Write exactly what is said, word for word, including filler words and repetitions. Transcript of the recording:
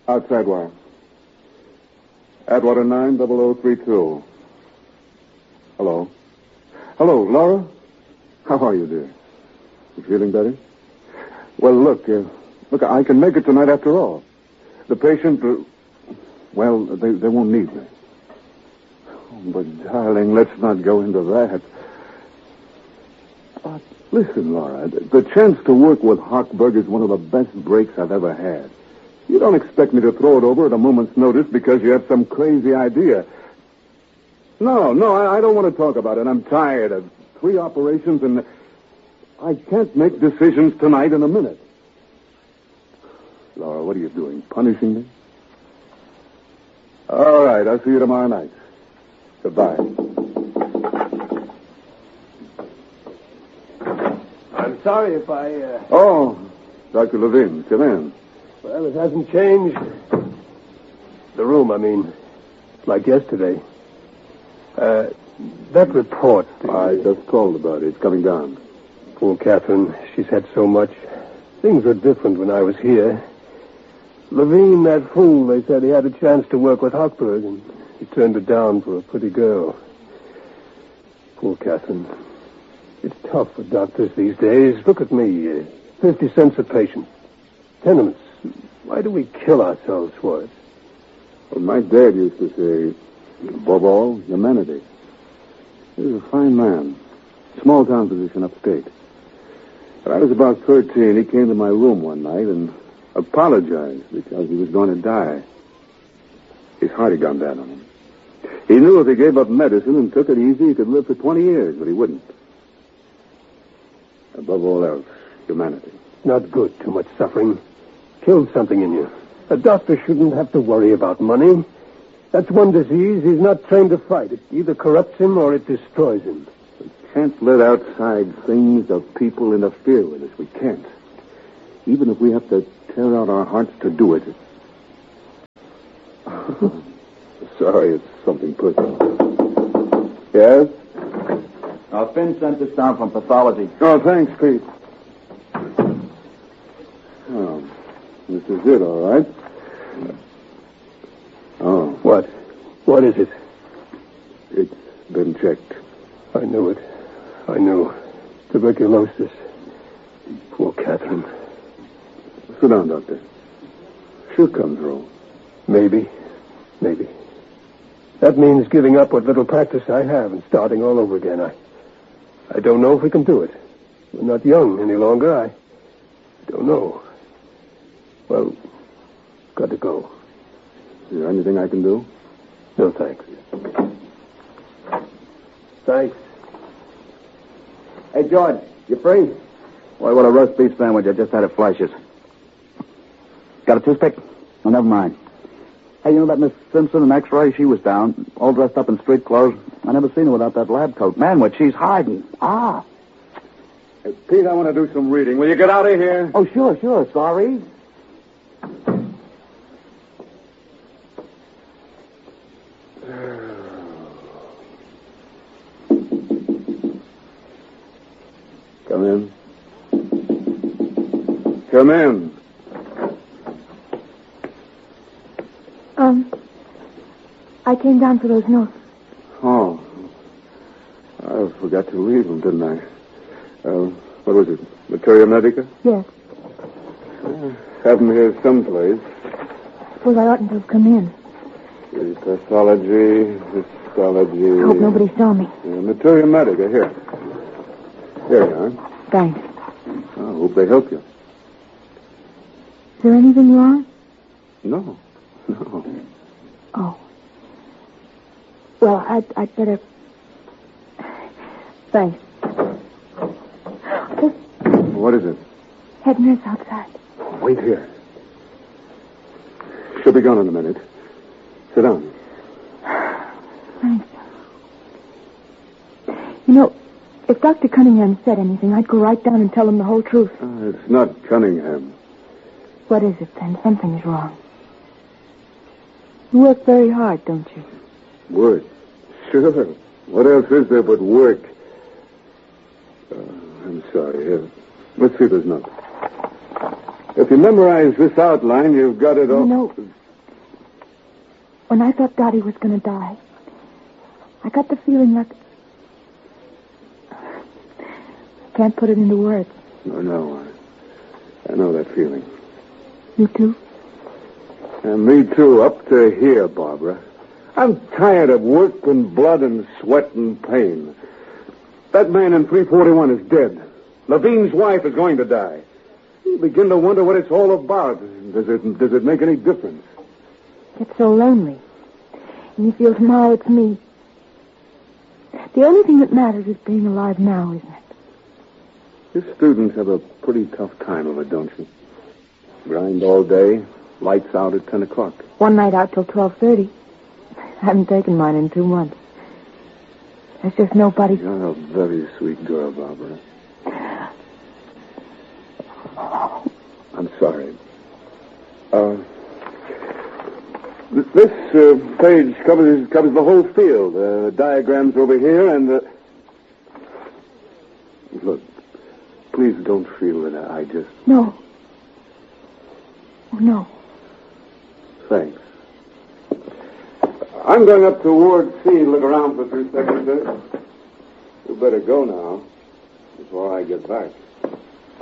Outside wire. Atwater nine double oh three two. Hello. Hello, Laura? How are you, dear? You feeling better? Well, look, uh, look, I can make it tonight after all. The patient, uh, well, they, they won't need me. Oh, but, darling, let's not go into that. But listen, Laura, the, the chance to work with Hochberg is one of the best breaks I've ever had. You don't expect me to throw it over at a moment's notice because you have some crazy idea. No, no, I, I don't want to talk about it. I'm tired of three operations and I can't make decisions tonight in a minute. Laura, what are you doing? Punishing me? All right, I'll see you tomorrow night. Goodbye. I'm sorry if I... Uh... Oh, Doctor Levine, come in. Well, it hasn't changed. The room, I mean. Like yesterday. Uh, that report... I just called about it. It's coming down. Poor Catherine. She's had so much. Things were different when I was here. Levine, that fool, they said he had a chance to work with Hochberg, and he turned it down for a pretty girl. Poor Catherine. It's tough for doctors these days. Look at me. Uh, Fifty cents a patient. Tenements. Why do we kill ourselves for it? Well, my dad used to say, above all, humanity. He was a fine man. Small town physician upstate. When I was about thirteen, he came to my room one night and apologized because he was going to die. His heart had gone down on him. He knew if he gave up medicine and took it easy, he could live for twenty years, but he wouldn't. Above all else, humanity. Not good, too much suffering. Killed something in you. A doctor shouldn't have to worry about money. That's one disease he's not trained to fight. It either corrupts him or it destroys him. We can't let outside things or people interfere with us. We can't. Even if we have to tear out our hearts to do it. Sorry, it's something personal. Yes? Uh, Finn sent this down from pathology. Oh, thanks, Pete. Oh, this is it, all right. Oh. What? What is it? It's been checked. I knew it. I knew. Tuberculosis. Poor Catherine. Sit down, Doctor. She'll come through. Maybe. Maybe. That means giving up what little practice I have and starting all over again. I I don't know if we can do it. We're not young any longer. I don't know. Well, got to go. Is there anything I can do? No, thanks. Thanks. Hey, George, you free? Why, what a roast beef sandwich. I just had it flashes. Got a toothpick? Oh, never mind. Hey, you know that Miss Simpson in X-ray? She was down, all dressed up in street clothes. I never seen her without that lab coat. Man, what she's hiding. Ah. Hey, Pete, I want to do some reading. Will you get out of here? Oh, sure, sure. Sorry. Come in. Come in. Um, I came down for those notes. Oh. I forgot to leave them, didn't I? Uh, what was it? Materia Medica? Yes. Uh, have them here someplace. Suppose I oughtn't to have come in. The pathology, histology... I hope nobody saw me. Uh, Materia Medica, here. Here you are. Thanks. I hope they help you. Is there anything wrong? No. No. Oh. Well, I'd, I'd better... Thanks. Oh, What is it? head nurse outside. Wait here. She'll be gone in a minute. Sit down. Thanks. You know, if Doctor Cunningham said anything, I'd go right down and tell him the whole truth. Uh, it's not Cunningham. What is it, then? Something's wrong. You work very hard, don't you? Work? Sure. What else is there but work? Uh, I'm sorry. Uh, let's see if there's nothing. If you memorize this outline, you've got it all. You know, when I thought Dottie was going to die, I got the feeling like... I can't put it into words. No, no. I, I know that feeling. You too? And me too, up to here, Barbara. I'm tired of work and blood and sweat and pain. That man in three forty-one is dead. Levine's wife is going to die. You begin to wonder what it's all about. Does it, does it make any difference? It's so lonely. And you feel tomorrow it's me. The only thing that matters is being alive now, isn't it? You students have a pretty tough time of it, don't you? Grind all day, lights out at ten o'clock. One night out till twelve thirty. I haven't taken mine in two months. There's just nobody... You're a very sweet girl, Barbara. I'm sorry. Uh, th- this uh, page covers covers the whole field. Uh, diagrams over here and... Uh... Look, please don't feel that I just... No. Oh, no. Thanks. I'm going up to Ward C and look around for a few seconds. You better go now before I get back.